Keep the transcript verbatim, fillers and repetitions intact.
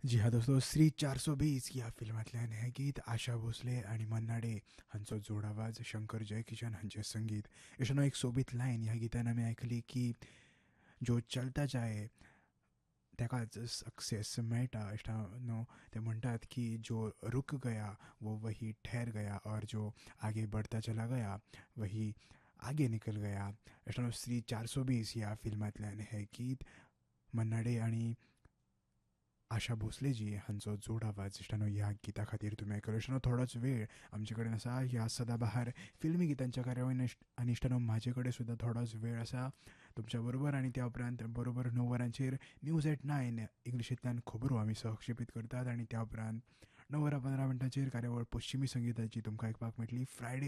जी हा दोस्तों, श्री चार सौ बीस ह्या फिल्मांतल्यान हें गीत आशा भोसले आनी मन्ना डे हांचो जोड आवाज, शंकर जयकिशन हांचें संगीत. अशें एक सोबीत लायन ह्या गितान आमी आयकली की जो चलता जाए तेकाच सक्सेस मेळटा. अशें न्हू ते म्हणटात की जो रुक गया वो वही ठहर गया और जो आगे बढ़ता चला गया वही आगे निकल गया. अशें श्री चार सौ बीस ह्या फिल्मांतल्यान हें गीत मन्ना डे आनी आशा भोसले जी हांचो जोड आवाज इश्टानो ह्या गिता खातीर तुमी आयकलो. इश्टानो थोडोच वेळ आमचे कडेन आसा ह्या सदाबहार फिल्मी गितांच्या कार्यावळीन. आनी इश्टानो म्हाजे कडेन सुद्दां थोडोच वेळ आसा तुमच्या बरोबर. आनी त्या उपरांत बरोबर णव वरांचेर न्यूज एट नायन इंग्लिशींतल्यान खबरो आमी सहक्षेपीत करतात. आनी त्या उपरांत णव वरां पंदरा मिनटांचेर कार्यावळ पश्चिमी संगीताची तुमकां आयकपाक मेळटली. फ्रायडे